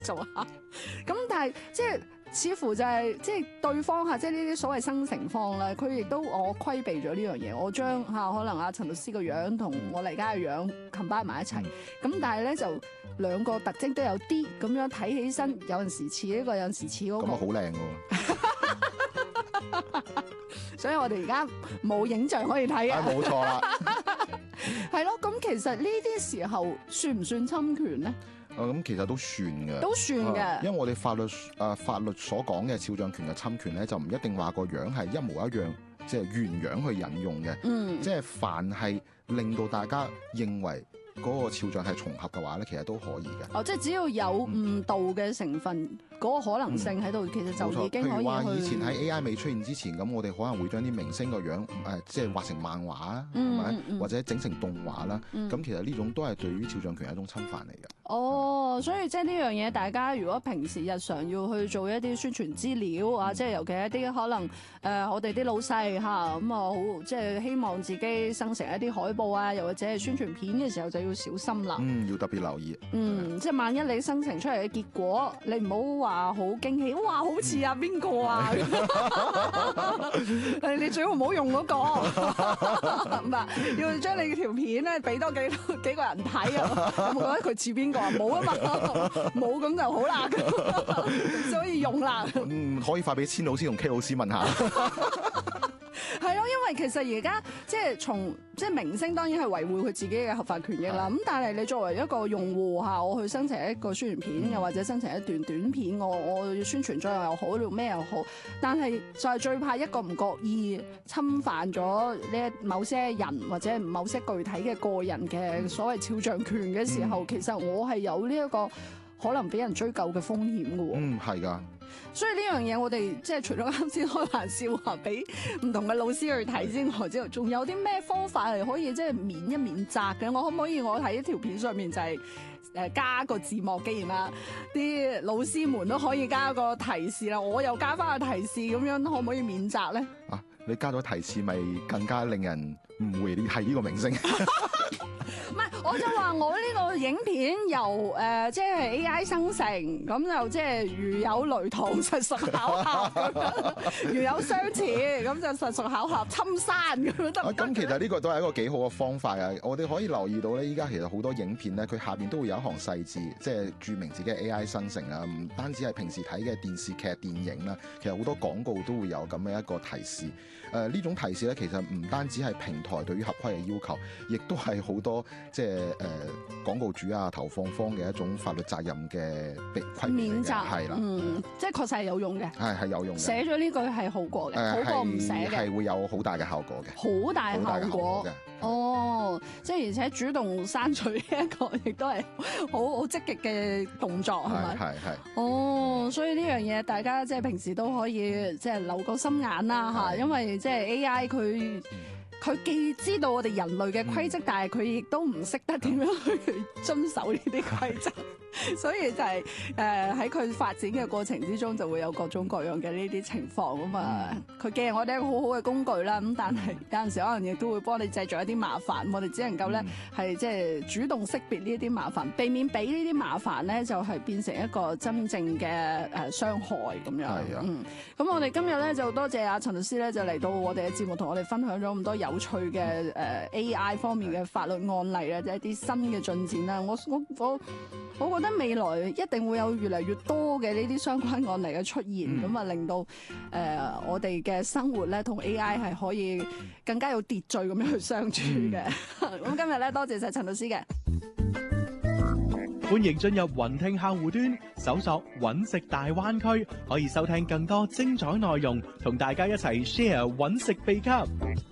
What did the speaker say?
做下。咁但係即係似乎就係即係對方嚇，即係呢啲所謂生成方咧，佢亦都我規避咗呢樣嘢，我將嚇可能阿陳律師個樣同我黎家嘅樣 combine 埋一齊，咁但係咧就兩個特徵都有啲咁樣睇起身，有陣時似呢個，有陣時似嗰個。 咁啊好靚喎！ 所以我哋而家冇影像可以睇啊！ 冇錯啦。 係咯，咁其實呢啲時候算唔算侵權咧？ 咁其實都算嘅， 都算嘅， 因為我哋法律所講嘅肖像權嘅侵權咧，就唔一定話個樣係一模一樣，即係原樣去引用嘅。即係凡係令到大家認為嗰個肖像係重合嘅話咧，其實都可以嘅。 哦，即係只要有誤導嘅成分，嗰個可能性喺度，其實就已經可以去。 譬如話以前喺 AI 未出現之前，咁我哋可能會將啲明星個樣即係畫成漫畫啊，係咪？或者整成動畫啦。咁其實呢種都係對於肖像權係一種侵犯嚟嘅。 哦，所以即係呢樣嘢，大家如果平時日常要去做一啲宣傳資料啊，即係尤其一啲可能我哋啲老細嚇咁啊，好即係希望自己生成一啲海報啊，又或者係宣傳片嘅時候就要小心啦。 要特別留意。 即係萬一你生成出嚟嘅結果，你唔好話好驚喜，哇，好似啊邊個啊？你最好唔好用嗰個，唔係要將你條片咧俾多幾個人睇啊！有冇覺得佢似邊個啊？冇啊嘛，冇咁就好啦，所以用啦。 可以發俾千老師同 K 老師問下。 係咯，因為其實而家即係明星當然係維護佢自己嘅合法權益啦。咁但係你作為一個用戶嚇，我去生成一個宣傳片，又或者生成一段短片，我要宣傳作用又好，咩又好，但係就係最怕一個唔覺意侵犯咗呢某些人或者某些具體嘅個人嘅所謂肖像權嘅時候，其實我係有呢一個可能俾人追究嘅風險嘅喎。 係㗎。 所以呢樣嘢我哋即係除咗啱先開玩笑話俾唔同嘅老師去睇之外，仲有啲咩方法係可以即係免一免責嘅？我可唔可以我喺一條片上面就係加個字幕，既然啦啲老師們都可以加個提示啦，我又加翻個提示，咁樣可唔可以免責咧？ 你加咗提示咪更加令人誤會你係呢個明星。 唔係，我就話我呢個影片由即係 AI 生成，咁就即係如有雷同，實屬巧合；如有相似，咁就實屬巧合。侵山咁樣得唔得？ 咁其實呢個都係一個幾好嘅方法啊！我哋可以留意到咧，依家其實好多影片咧，佢下邊都會有一行細字，即係註明自己係 AI 生成啊。唔單止係平時睇嘅電視劇、電影啦，其實好多廣告都會有咁嘅一個提示。呢種提示咧，其實唔單止係平台對於合規嘅要求，亦都係好多即係廣告主啊、投放方嘅一種法律責任嘅規免責係啦， 即係確實係有用嘅， 係有用嘅。寫咗呢句係好過嘅，好過唔寫嘅， 係會有好大嘅效果嘅， 好大效果嘅。哦，即係而且主動刪除呢一個，亦都係好積極嘅動作，係咪？ 係。 哦，所以呢樣嘢大家即係平時都可以即係留個心眼啦嚇，因為即係 AI 佢既知道我哋人類嘅規則，但係佢亦都唔識得點樣去遵守呢啲規則，所以就係喺佢發展嘅過程之中，就會有各種各樣嘅呢啲情況啊嘛。佢既係我哋一個好好嘅工具啦，咁但係有陣時可能亦都會幫你製造一啲麻煩。我哋只能夠咧係即係主動識別呢啲麻煩，避免俾呢啲麻煩咧就係變成一個真正嘅傷害咁樣。咁我哋今日咧就多謝阿陳律師咧，就嚟到我哋嘅節目，同我哋分享咗咁多有趣嘅AI 方面嘅法律案例啊，即係一啲新嘅進展啦。我覺得未來一定會有越嚟越多嘅呢啲相關案例嘅出現，咁啊令到我哋嘅生活咧同 AI 係可以更加有秩序咁樣去相處嘅。咁今日咧多謝晒陳律師嘅。 歡迎進入雲聽客戶端，搜索揾食大灣區，可以收聽更多精彩內容，同大家一齊 share 揾食秘笈。